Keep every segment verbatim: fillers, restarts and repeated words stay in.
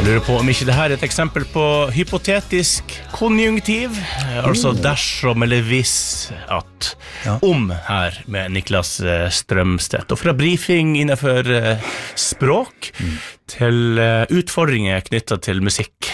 Jeg lurer på om ikke det her er et eksempel på hypotetisk konjunktiv, altså dersom eller hvis at Ja. om her med Niklas eh, Strømstedt. Og fra briefing innenfor eh, språk Mm. til eh, utfordringer knyttet til musikk.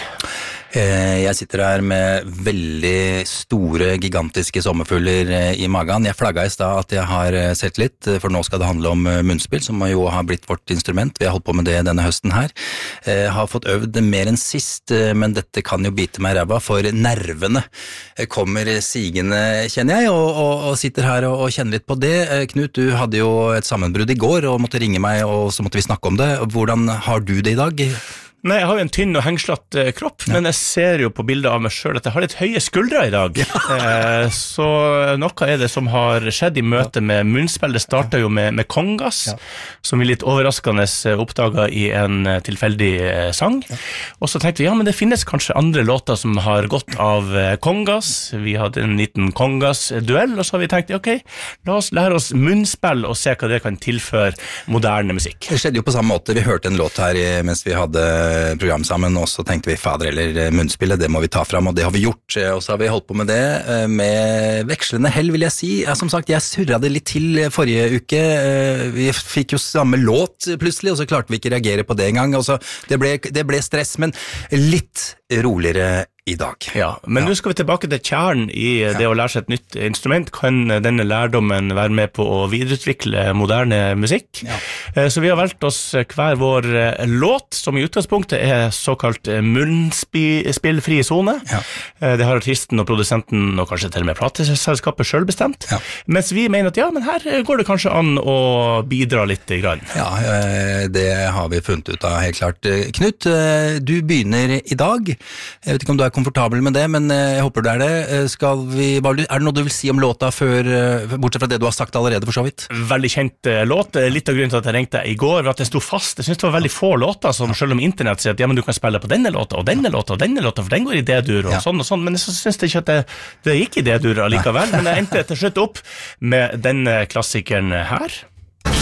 Eh, Jeg sitter her med veldig store, gigantiske sommerfugler eh, i magen. Jeg flagget i sted at jeg har eh, sett litt, eh, for nå skal det handle om eh, munnspill, som jo har blitt vårt instrument. Vi har holdt på med det denne høsten her. Eh, Har fått øvd mer enn sist, eh, men dette kan jo bite meg i ræva, for nervene eh, kommer sigende, kjenner jeg, og, og, og sitter her og, og kjenner litt på det. Eh, Knut, du hadde jo et sammenbrudd i går og måtte ringe meg, og så måtte vi snakke om det. Hvordan har du det i dag? Nei, jeg har jo en tynn og hengslatt eh, kropp, men jeg ser jo på bildet av meg selv at jeg har litt høye skuldre i dag. Eh, så noe er det som har skjedd i møte med munnspill. Det startet jo med, med kongas, Ja. som vi litt overraskende eh, oppdaget i en eh, tilfeldig eh, sang. Og så tenkte vi, ja, men det finnes kanskje andre låter som har gått av eh, kongas. Vi hadde en liten kongas-duell, og så har vi tenkt, ok, la oss lære oss munnspill og se hva det kan tilføre moderne musikk. Det skjedde jo på samme måte. Vi hørte en låt her i- mens vi hadde program sammen, og så tenkte vi, fader eller munnspillet, det må vi ta fram, og det har vi gjort, og så har vi holdt på med det med vekslende hell, vil jeg si. Ja, som sagt, jeg surret det litt til forrige uke. Vi fikk jo samme låt plutselig, og så klarte vi ikke reagere på det en gang, og så det ble, det ble stress, men litt roligere i dag. Ja, men Ja. nå skal vi tilbake til kjernen i det å lære seg et nytt instrument. Kan denne lærdommen være med på å videreutvikle moderne musikk? Ja. Eh, Så vi har valgt oss hver vår eh, låt, som i utgangspunktet er såkalt eh, munnspillfri zone. Ja. Eh, Det har artisten og produsenten, og kanskje til og med plateselskapet selv bestemt. Ja. Mens vi mener at ja, men her går det kanskje an å bidra litt grann. Ja, eh, det har vi funnet ut av helt klart. Eh, Knut, eh, du begynner i dag. Jeg vet ikke om du er komfortabel med det, men eh, jeg håper du er det. Eh, Skal vi, hva vil du- er det noe du vil si om låta før, eh, bortsett fra det du har sagt allerede for så vidt? Veldig kjent eh, låt. Litt av grunnen til at jeg ringte i går var at jeg sto fast. Jeg synes det var veldig få låter som, selv om internett sier at ja, men du kan spille på denne låta og denne låta og denne låta, for den går i D-dur og Ja. sånn og sånn, men jeg synes ikke at det, det gikk i D-dur allikevel, men jeg endte til slutt opp med denne klassikeren her.